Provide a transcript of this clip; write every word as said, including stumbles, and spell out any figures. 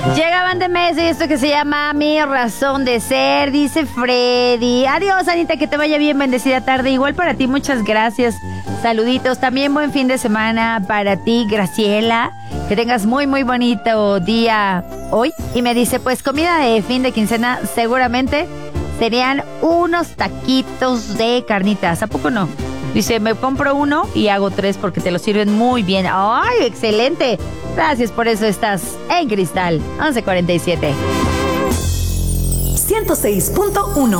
Llegaban de mes y esto que se llama Mi Razón de Ser, dice Freddy. Adiós, Anita, que te vaya bien, bendecida tarde. Igual para ti, muchas gracias. Saluditos, también buen fin de semana para ti, Graciela. Que tengas muy, muy bonito día hoy. Y me dice, pues comida de fin de quincena seguramente serían unos taquitos de carnitas. ¿A poco no? Dice, me compro uno y hago tres porque te lo sirven muy bien. ¡Ay, excelente! Gracias, por eso estás en Cristal once cuarenta y siete. ciento seis punto uno